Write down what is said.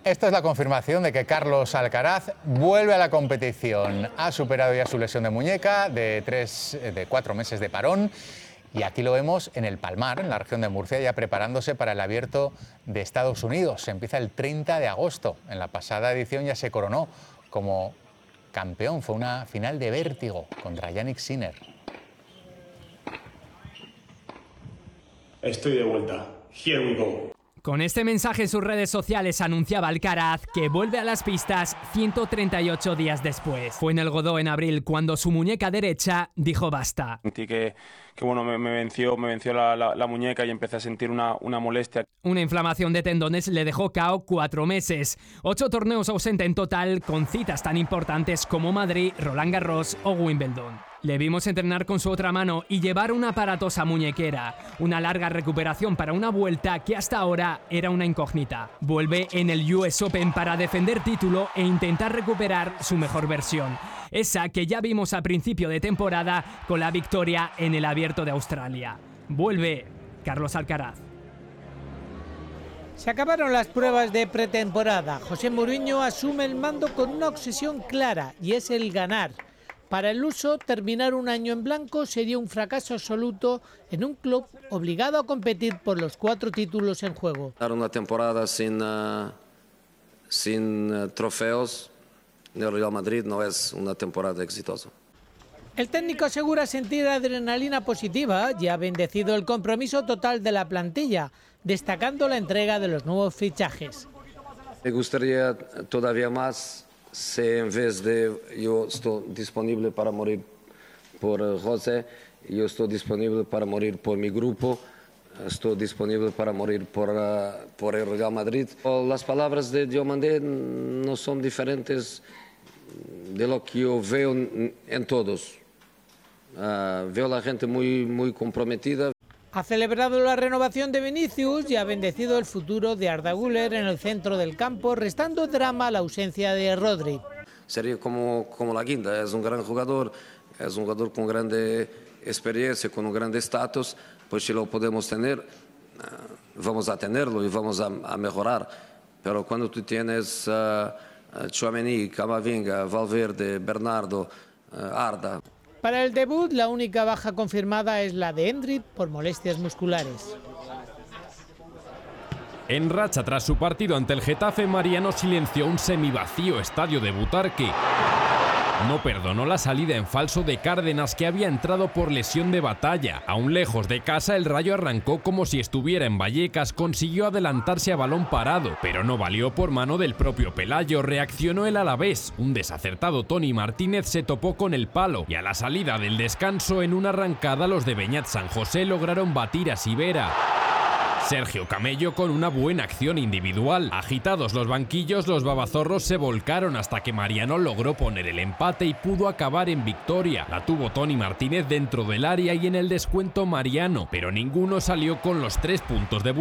Esta es la confirmación de que Carlos Alcaraz vuelve a la competición. Ha superado ya su lesión de muñeca de 4 meses de parón. Y aquí lo vemos en el Palmar, en la región de Murcia, ya preparándose para el Abierto de Estados Unidos. Empieza el 30 de agosto. En la pasada edición ya se coronó como campeón. Fue una final de vértigo contra Jannik Sinner. Estoy de vuelta. Here we go. Con este mensaje en sus redes sociales anunciaba Alcaraz que vuelve a las pistas 138 días después. Fue en el Godó en abril cuando su muñeca derecha dijo basta. Sentí que bueno, me venció la muñeca y empecé a sentir una molestia. Una inflamación de tendones le dejó KO 4 meses. 8 torneos ausente en total, con citas tan importantes como Madrid, Roland Garros o Wimbledon. Le vimos entrenar con su otra mano y llevar una aparatosa muñequera. Una larga recuperación para una vuelta que hasta ahora era una incógnita. Vuelve en el US Open para defender título e intentar recuperar su mejor versión. Esa que ya vimos a principio de temporada con la victoria en el Abierto de Australia. Vuelve Carlos Alcaraz. Se acabaron las pruebas de pretemporada. José Mourinho asume el mando con una obsesión clara y es el ganar. Para el luso, terminar un año en blanco sería un fracaso absoluto en un club obligado a competir por los 4 títulos en juego. Dar una temporada sin trofeos en el Real Madrid no es una temporada exitosa. El técnico asegura sentir adrenalina positiva y ha bendecido el compromiso total de la plantilla, destacando la entrega de los nuevos fichajes. Me gustaría todavía más si en vez de yo estoy disponible para morir por José, yo estoy disponible para morir por mi grupo, estoy disponible para morir por el Real Madrid. Las palabras de Diomandé no son diferentes de lo que yo veo en todos. Veo a la gente muy comprometida. Ha celebrado la renovación de Vinicius y ha bendecido el futuro de Arda Güler en el centro del campo, restando drama a la ausencia de Rodri. Sería como la guinda, es un gran jugador, es un jugador con grande experiencia, con un gran estatus, pues si lo podemos tener, vamos a tenerlo y vamos a mejorar. Pero cuando tú tienes Tchouaméni, Camavinga, Valverde, Bernardo, Arda... Para el debut, la única baja confirmada es la de Endrick por molestias musculares. En racha tras su partido ante el Getafe, Mariano silenció un semivacío estadio de Butarque. No perdonó la salida en falso de Cárdenas, que había entrado por lesión de batalla. Aún lejos de casa, el Rayo arrancó como si estuviera en Vallecas, consiguió adelantarse a balón parado, pero no valió por mano del propio Pelayo. Reaccionó el Alavés. Un desacertado Toni Martínez se topó con el palo y a la salida del descanso, en una arrancada, los de Beñat San José lograron batir a Sivera. Sergio Camello con una buena acción individual. Agitados los banquillos, los babazorros se volcaron hasta que Mariano logró poner el empate y pudo acabar en victoria. La tuvo Toni Martínez dentro del área y en el descuento Mariano, pero ninguno salió con los 3 puntos de